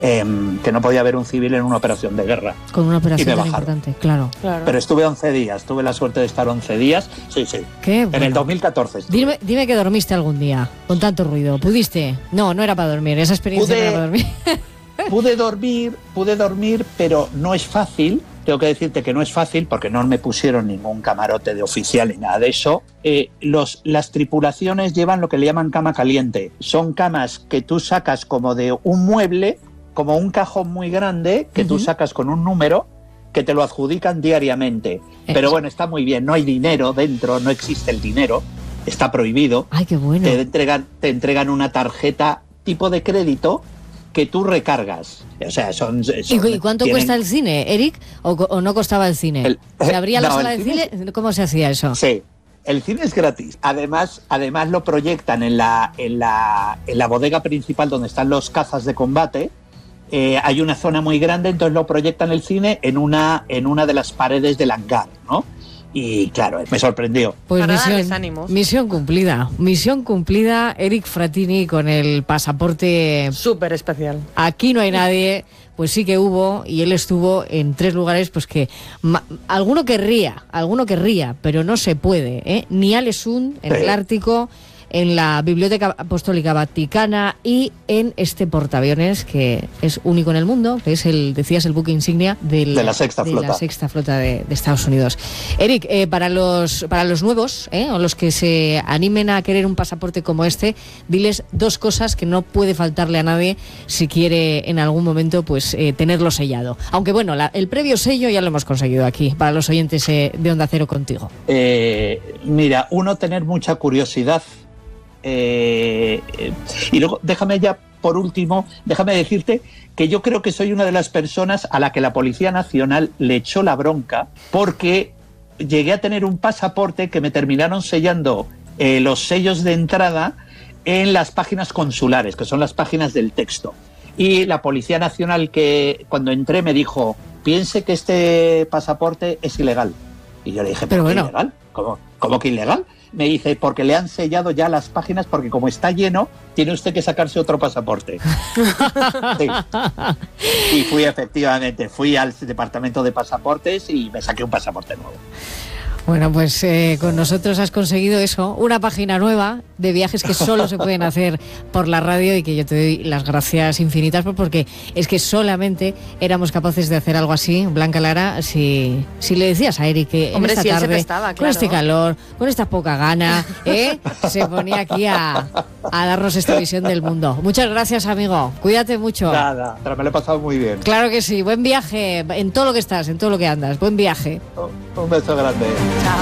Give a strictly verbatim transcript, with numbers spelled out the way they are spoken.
eh, que no podía haber un civil en una operación de guerra. Con una operación tan bajaron. importante, claro. Claro. Pero estuve once días, tuve la suerte de estar once días, sí, sí. Qué En bueno. el dos mil catorce estuve. Dime, dime que dormiste algún día con tanto ruido. ¿Pudiste? No, no era para dormir. Esa experiencia Pude- no era para dormir. Pude dormir, pude dormir, pero no es fácil. Tengo que decirte que no es fácil porque no me pusieron ningún camarote de oficial ni nada de eso. Eh, los, las tripulaciones llevan lo que le llaman cama caliente. Son camas que tú sacas como de un mueble, como un cajón muy grande, que uh-huh. tú sacas con un número, que te lo adjudican diariamente. Eso. Pero bueno, está muy bien. No hay dinero dentro, no existe el dinero. Está prohibido. Ay, qué bueno. Te entregan, te entregan una tarjeta tipo de crédito que tú recargas. O sea, son... son ¿Y cuánto tienen... cuesta el cine, Eric? ¿O, o no costaba el cine? El, ¿Se abría la no, sala de cine? cine? ¿Cómo se hacía eso? Sí, el cine es gratis. Además, además lo proyectan en la, en la, en la bodega principal donde están los cazas de combate. Eh, hay una zona muy grande, entonces lo proyectan el cine en una, en una de las paredes del hangar, ¿no? Y claro, me sorprendió. Pues Para misión, darles ánimos. misión cumplida. Misión cumplida, Eric Frattini con el pasaporte súper especial. Aquí no hay nadie, pues sí que hubo, y él estuvo en tres lugares, pues que ma, alguno querría, alguno querría, pero no se puede, ¿eh? Ni Alesund, en sí. el Ártico, en la Biblioteca Apostólica Vaticana y en este portaaviones que es único en el mundo, que es el, decías, el buque insignia del, de la sexta de flota, la sexta flota de, de Estados Unidos. Eric, eh, para los para los nuevos, eh, o los que se animen a querer un pasaporte como este, diles dos cosas que no puede faltarle a nadie si quiere en algún momento pues eh, tenerlo sellado. Aunque bueno, la, el previo sello ya lo hemos conseguido aquí, para los oyentes eh, de Onda Cero contigo. Eh, mira, uno, tener mucha curiosidad. Eh, eh, y luego déjame ya por último déjame decirte que yo creo que soy una de las personas a la que la Policía Nacional le echó la bronca porque llegué a tener un pasaporte que me terminaron sellando eh, los sellos de entrada en las páginas consulares, que son las páginas del texto, y la Policía Nacional, que cuando entré me dijo: piense que este pasaporte es ilegal. Y yo le dije: ¿pero bueno, ilegal? ¿Cómo, ¿Cómo que ilegal? Me dice: porque le han sellado ya las páginas, porque como está lleno, tiene usted que sacarse otro pasaporte. Sí. Y fui, efectivamente, fui al departamento de pasaportes y me saqué un pasaporte nuevo. Bueno, pues eh, con nosotros has conseguido eso, una página nueva de viajes que solo se pueden hacer por la radio, y que yo te doy las gracias infinitas porque es que solamente éramos capaces de hacer algo así, Blanca Lara, si, si le decías a Eric que Hombre, en esta si tarde, prestaba, claro. con este calor, con esta poca gana, ¿eh? se ponía aquí a, a darnos esta visión del mundo. Muchas gracias, amigo, cuídate mucho. Nada, pero me lo he pasado muy bien. Claro que sí, buen viaje en todo lo que estás, en todo lo que andas, buen viaje. Un beso grande. Chao.